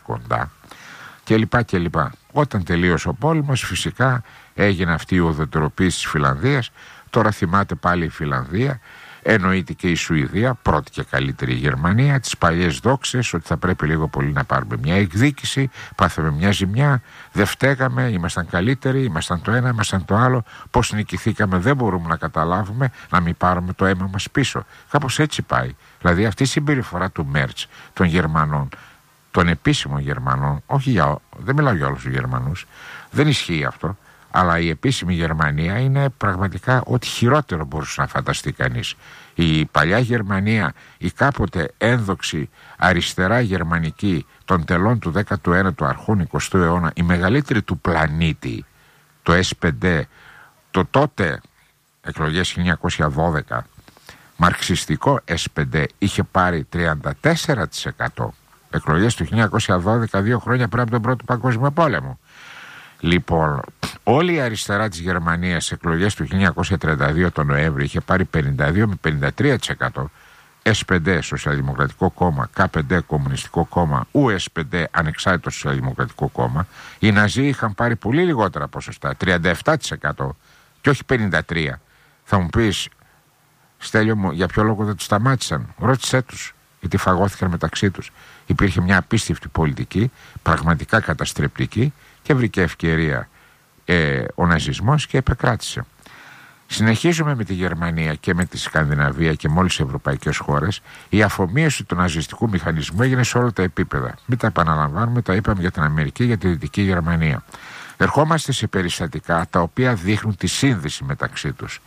κοντά κλπ. Όταν τελείωσε ο πόλεμος, φυσικά έγινε αυτή η ουδετεροποίηση της Φιλανδίας. Τώρα θυμάται πάλι η Φιλανδία, εννοείται και η Σουηδία, πρώτη και καλύτερη η Γερμανία, τις παλιές δόξες ότι θα πρέπει λίγο πολύ να πάρουμε μια εκδίκηση, πάθαμε μια ζημιά, δεν φταίγαμε, ήμασταν καλύτεροι, ήμασταν το ένα, ήμασταν το άλλο, πώς νικηθήκαμε δεν μπορούμε να καταλάβουμε, να μην πάρουμε το αίμα μας πίσω. Κάπως έτσι πάει. Δηλαδή αυτή η συμπεριφορά του Μέρτς, των Γερμανών, των επίσημων Γερμανών, δεν μιλάω για όλους τους Γερμανούς, δεν ισχύει αυτό. Αλλά η επίσημη Γερμανία είναι πραγματικά ό,τι χειρότερο μπορούσε να φανταστεί κανείς. Η παλιά Γερμανία, η κάποτε ένδοξη αριστερά γερμανική των τελών του 19ου αρχών 20ου αιώνα, η μεγαλύτερη του πλανήτη, το S5, το τότε εκλογές 1912, μαρξιστικό S5, είχε πάρει 34%. Εκλογές του 1912, 2 χρόνια πριν από τον Πρώτο Παγκόσμιο Πόλεμο. Λοιπόν, όλη η αριστερά της Γερμανίας σε εκλογές του 1932 τον Νοέμβρη είχε πάρει 52 με 53%. S5 Σοσιαλδημοκρατικό Κόμμα, K5 Κομμουνιστικό Κόμμα, US5 Ανεξάρτητο Σοσιαλδημοκρατικό Κόμμα. Οι Ναζί είχαν πάρει πολύ λιγότερα ποσοστά, 37% και όχι 53%. Θα μου πεις, Στέλιο μου, για ποιο λόγο δεν τους σταμάτησαν? Ρώτησέ τους, γιατί φαγώθηκαν μεταξύ τους. Υπήρχε μια απίστευτη πολιτική, πραγματικά καταστρεπτική, και βρήκε ευκαιρία ο ναζισμός και επεκράτησε. Συνεχίζουμε με τη Γερμανία και με τη Σκανδιναβία και με όλες τις ευρωπαϊκές χώρες. Η αφομοίωση του ναζιστικού μηχανισμού έγινε σε όλα τα επίπεδα. Μην τα επαναλαμβάνουμε, τα είπαμε για την Αμερική, για τη Δυτική Γερμανία. Ερχόμαστε σε περιστατικά τα οποία δείχνουν τη σύνδεση μεταξύ τους.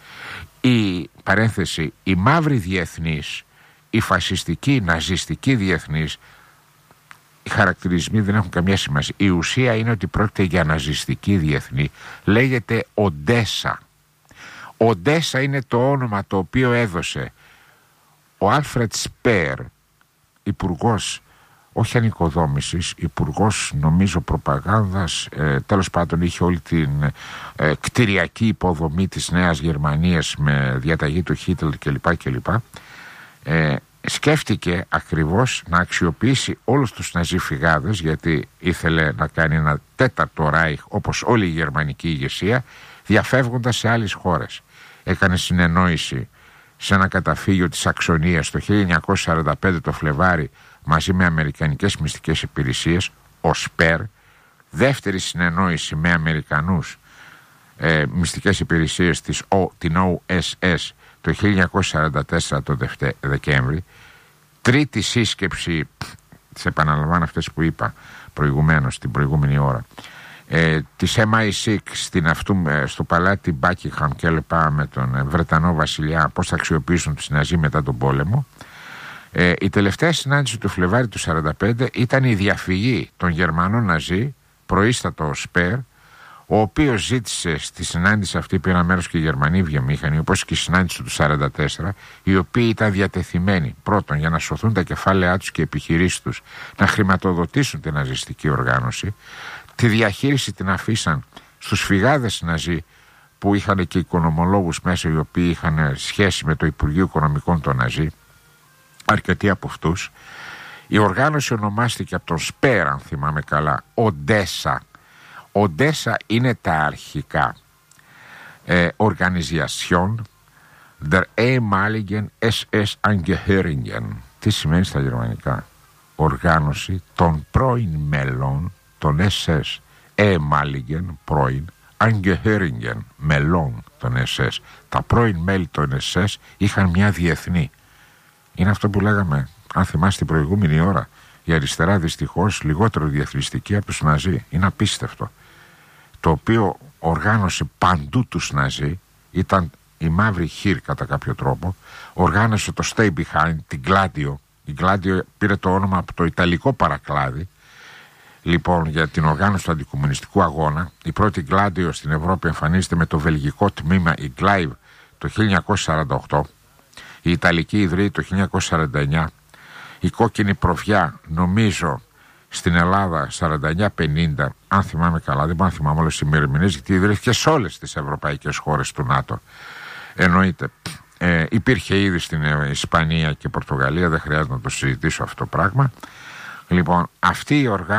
Η μαύρη διεθνής, η φασιστική, η ναζιστική διεθνής, οι χαρακτηρισμοί δεν έχουν καμία σημασία. Η ουσία είναι ότι πρόκειται για ναζιστική διεθνή. Λέγεται Οντέσα. Οντέσα είναι το όνομα το οποίο έδωσε ο Άλφρετ Σπέρ, υπουργός, όχι ανοικοδόμησης, υπουργός νομίζω προπαγάνδας, τέλος πάντων είχε όλη την κτηριακή υποδομή της Νέας Γερμανίας με διαταγή του Χίτλερ κλπ. Σκέφτηκε ακριβώς να αξιοποιήσει όλους τους ναζιφυγάδες, γιατί ήθελε να κάνει ένα τέταρτο Ράιχ όπως όλη η γερμανική ηγεσία, διαφεύγοντας σε άλλες χώρες. Έκανε συνεννόηση σε ένα καταφύγιο της Σαξονίας το 1945 το Φλεβάρι μαζί με αμερικανικές μυστικές υπηρεσίες, ο Σπέρ. Δεύτερη συνεννόηση με Αμερικανούς μυστικές υπηρεσίες, την OSS, το 1944 το Δεκέμβρη. Τρίτη σύσκεψη, τις επαναλαμβάνω αυτές που είπα προηγουμένως την προηγούμενη ώρα, της MI6 στο παλάτι Buckingham και λοιπά με τον Βρετανό βασιλιά, πώς θα αξιοποιήσουν τους Ναζί μετά τον πόλεμο. Η τελευταία συνάντηση του Φλεβάρι του 1945 ήταν η διαφυγή των Γερμανών Ναζί, προείστατο Σπέρ, ο οποίος ζήτησε στη συνάντηση αυτή, πήραν μέρος και οι Γερμανοί βιομήχανοι, όπως και η συνάντηση του 1944, οι οποίοι ήταν διατεθειμένοι πρώτον για να σωθούν τα κεφάλαιά τους και οι επιχειρήσεις τους, να χρηματοδοτήσουν την ναζιστική οργάνωση. Τη διαχείριση την αφήσαν στους φυγάδες Ναζί που είχαν και οικονομολόγους μέσα, οι οποίοι είχαν σχέση με το Υπουργείο Οικονομικών των Ναζί, αρκετοί από αυτούς. Η οργάνωση ονομάστηκε από τον Σπέρ, αν θυμάμαι καλά, Οντέσα. Οντέσα είναι τα αρχικά. Organisation der ehemaligen SS-Angehörigen. Τι σημαίνει στα γερμανικά? Οργάνωση των πρώην μελών των SS. Ehemaligen, πρώην, Angehörigen, μελών των SS. Τα πρώην μέλη των SS είχαν μια διεθνή. Είναι αυτό που λέγαμε, αν θυμάστε την προηγούμενη ώρα, η αριστερά δυστυχώς λιγότερο διεθνιστική από τους Ναζί. Είναι απίστευτο. Το οποίο οργάνωσε παντού τους Ναζί, ήταν η μαύρη χείρ κατά κάποιο τρόπο, οργάνωσε το Stay Behind, την Gladio. Η Gladio πήρε το όνομα από το ιταλικό παρακλάδι, λοιπόν, για την οργάνωση του αντικομμουνιστικού αγώνα. Η πρώτη Gladio στην Ευρώπη εμφανίζεται με το βελγικό τμήμα, η Glaive, το 1948, η Ιταλική ιδρύει το 1949, η Κόκκινη Προβιά νομίζω στην Ελλάδα 49-50, αν θυμάμαι καλά, δεν μπορώ να θυμάμαι όλες τις ημερομηνίες, γιατί ιδρύθηκε σε όλες τις ευρωπαϊκές χώρες του ΝΑΤΟ. Εννοείται. Υπήρχε ήδη στην Ισπανία και Πορτογαλία, δεν χρειάζεται να το συζητήσω αυτό το πράγμα. Λοιπόν, αυτή η οργάνωση